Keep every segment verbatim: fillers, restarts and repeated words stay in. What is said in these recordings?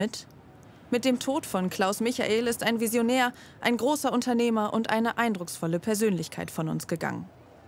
Mit? Mit dem Tod von Klaus Michael ist ein Visionär, ein großer Unternehmer und eine eindrucksvolle Persönlichkeit von uns gegangen.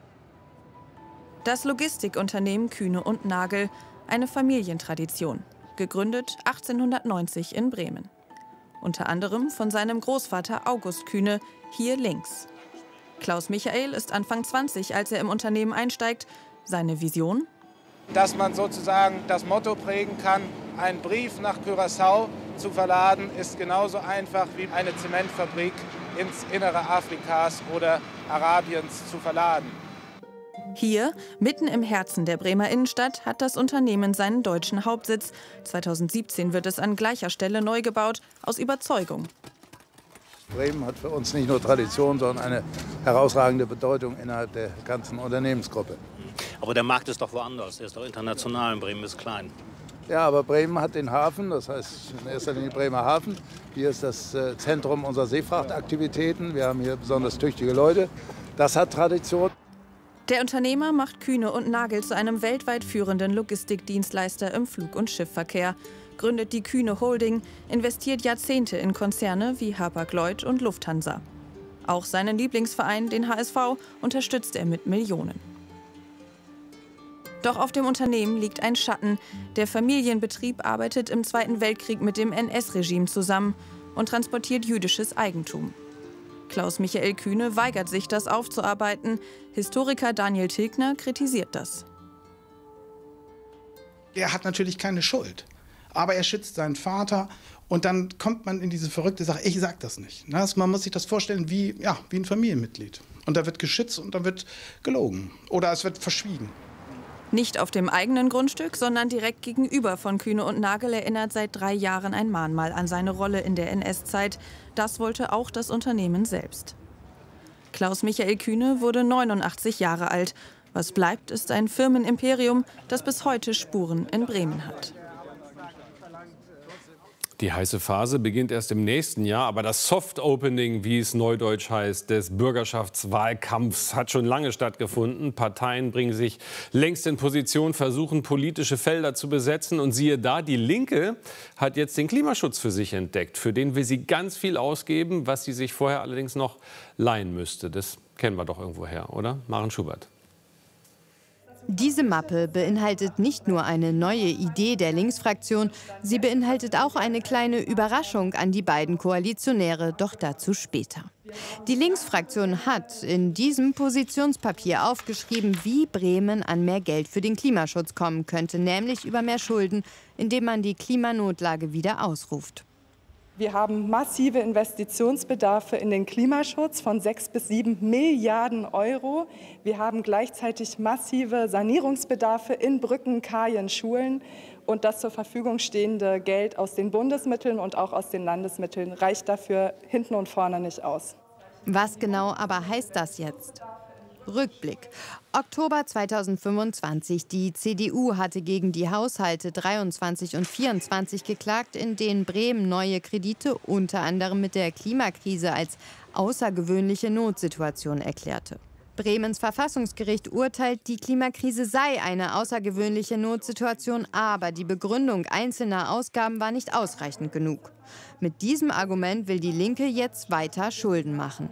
Das Logistikunternehmen Kühne und Nagel, eine Familientradition, gegründet achtzehnhundertneunzig in Bremen. Unter anderem von seinem Großvater August Kühne, hier links. Klaus Michael ist Anfang zwanzig, als er im Unternehmen einsteigt. Seine Vision? Dass man sozusagen das Motto prägen kann, einen Brief nach Curaçao zu verladen, ist genauso einfach wie eine Zementfabrik ins Innere Afrikas oder Arabiens zu verladen. Hier, mitten im Herzen der Bremer Innenstadt, hat das Unternehmen seinen deutschen Hauptsitz. zweitausendsiebzehn wird es an gleicher Stelle neu gebaut, aus Überzeugung. Bremen hat für uns nicht nur Tradition, sondern eine herausragende Bedeutung innerhalb der ganzen Unternehmensgruppe. Aber der Markt ist doch woanders, er ist doch international, Bremen ist klein. Ja, aber Bremen hat den Hafen, das heißt in erster Linie Bremerhaven. Hier ist das Zentrum unserer Seefrachtaktivitäten. Wir haben hier besonders tüchtige Leute. Das hat Tradition. Der Unternehmer macht Kühne und Nagel zu einem weltweit führenden Logistikdienstleister im Flug- und Schiffverkehr, gründet die Kühne Holding, investiert Jahrzehnte in Konzerne wie Hapag-Lloyd und Lufthansa. Auch seinen Lieblingsverein, den H S V, unterstützt er mit Millionen. Doch auf dem Unternehmen liegt ein Schatten. Der Familienbetrieb arbeitet im Zweiten Weltkrieg mit dem N S-Regime zusammen und transportiert jüdisches Eigentum. Klaus Michael Kühne weigert sich, das aufzuarbeiten. Historiker Daniel Tilgner kritisiert das. Er hat natürlich keine Schuld, aber er schützt seinen Vater und dann kommt man in diese verrückte Sache, ich sag das nicht. Man muss sich das vorstellen wie, ja, wie ein Familienmitglied. Und da wird geschützt und da wird gelogen oder es wird verschwiegen. Nicht auf dem eigenen Grundstück, sondern direkt gegenüber von Kühne und Nagel erinnert seit drei Jahren ein Mahnmal an seine Rolle in der N S-Zeit. Das wollte auch das Unternehmen selbst. Klaus Michael Kühne wurde neunundachtzig Jahre alt. Was bleibt, ist ein Firmenimperium, das bis heute Spuren in Bremen hat. Die heiße Phase beginnt erst im nächsten Jahr, aber das Soft-Opening, wie es neudeutsch heißt, des Bürgerschaftswahlkampfs hat schon lange stattgefunden. Parteien bringen sich längst in Position, versuchen politische Felder zu besetzen. Und siehe da, die Linke hat jetzt den Klimaschutz für sich entdeckt. Für den will sie ganz viel ausgeben, was sie sich vorher allerdings noch leihen müsste. Das kennen wir doch irgendwoher, oder? Maren Schubert. Diese Mappe beinhaltet nicht nur eine neue Idee der Linksfraktion, sie beinhaltet auch eine kleine Überraschung an die beiden Koalitionäre, doch dazu später. Die Linksfraktion hat in diesem Positionspapier aufgeschrieben, wie Bremen an mehr Geld für den Klimaschutz kommen könnte, nämlich über mehr Schulden, indem man die Klimanotlage wieder ausruft. Wir haben massive Investitionsbedarfe in den Klimaschutz von sechs bis sieben Milliarden Euro. Wir haben gleichzeitig massive Sanierungsbedarfe in Brücken, Kajen, Schulen. Und das zur Verfügung stehende Geld aus den Bundesmitteln und auch aus den Landesmitteln reicht dafür hinten und vorne nicht aus. Was genau aber heißt das jetzt? Rückblick. Oktober zweitausendfünfundzwanzig. Die C D U hatte gegen die Haushalte dreiundzwanzig und vierundzwanzig geklagt, in denen Bremen neue Kredite unter anderem mit der Klimakrise als außergewöhnliche Notsituation erklärte. Bremens Verfassungsgericht urteilt, die Klimakrise sei eine außergewöhnliche Notsituation, aber die Begründung einzelner Ausgaben war nicht ausreichend genug. Mit diesem Argument will die Linke jetzt weiter Schulden machen.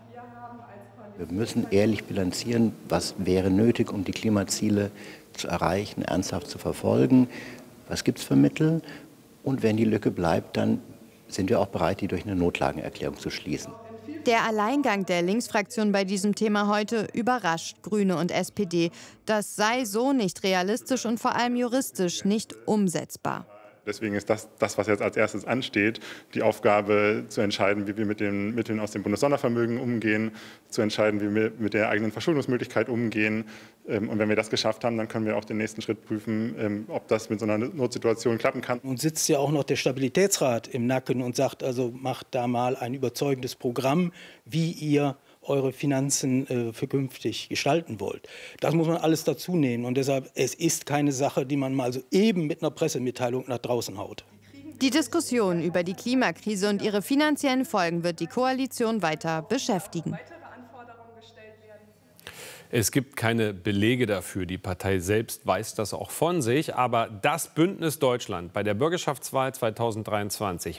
Wir müssen ehrlich bilanzieren, was wäre nötig, um die Klimaziele zu erreichen, ernsthaft zu verfolgen. Was gibt es für Mittel? Und wenn die Lücke bleibt, dann sind wir auch bereit, die durch eine Notlagenerklärung zu schließen. Der Alleingang der Linksfraktion bei diesem Thema heute überrascht Grüne und S P D. Das sei so nicht realistisch und vor allem juristisch nicht umsetzbar. Deswegen ist das, das, was jetzt als erstes ansteht, die Aufgabe zu entscheiden, wie wir mit den Mitteln aus dem Bundessondervermögen umgehen, zu entscheiden, wie wir mit der eigenen Verschuldungsmöglichkeit umgehen. Und wenn wir das geschafft haben, dann können wir auch den nächsten Schritt prüfen, ob das mit so einer Notsituation klappen kann. Und sitzt ja auch noch der Stabilitätsrat im Nacken und sagt, also macht da mal ein überzeugendes Programm, wie ihr eure Finanzen äh, für künftig gestalten wollt. Das muss man alles dazu nehmen. Und deshalb, es ist keine Sache, die man mal so eben mit einer Pressemitteilung nach draußen haut. Die Diskussion über die Klimakrise und ihre finanziellen Folgen wird die Koalition weiter beschäftigen. Es gibt keine Belege dafür. Die Partei selbst weiß das auch von sich. Aber das Bündnis Deutschland bei der Bürgerschaftswahl zweitausenddreiundzwanzig